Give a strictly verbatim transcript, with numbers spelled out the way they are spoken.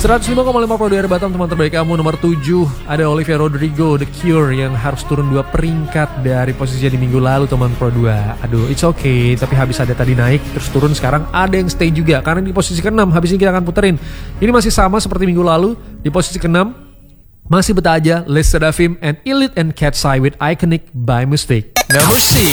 seratus lima koma lima Pro dua Batam, teman terbaik kamu. Nomor tujuh ada Olivia Rodrigo, The Cure, yang harus turun dua peringkat dari posisinya di minggu lalu, teman Pro dua. Aduh, it's okay, tapi habis ada tadi naik terus turun, sekarang ada yang stay juga karena di posisi keenam. Habis ini kita akan puterin. Ini masih sama seperti minggu lalu. Di posisi keenam masih betah aja, Les Seraphim and Elite and Cat's Eye with Iconic by Mistake. Number six.